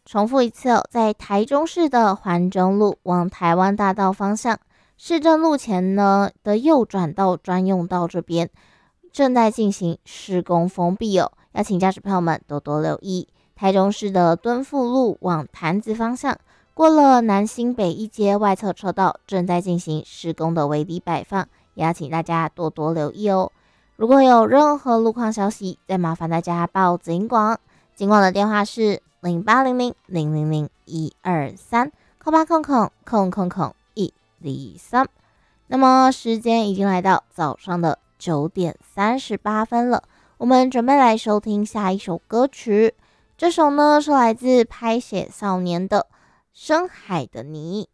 重复一次哦，在台中市的环中路往台湾大道方向，市政路前呢的右转道专用道这边正在进行施工封闭哦，要请驾驶朋友们多多留意。台中市的敦富路往潭子方向，过了南新北一街外侧车道正在进行施工的围篱摆放，也要请大家多多留意哦。如果有任何路况消息，再麻烦大家报警广。警广的电话是0800000123，扣八空空空空空123。那么时间已经来到早上的9:38了，我们准备来收听下一首歌曲。这首呢是来自拍写少年的《深海的你》。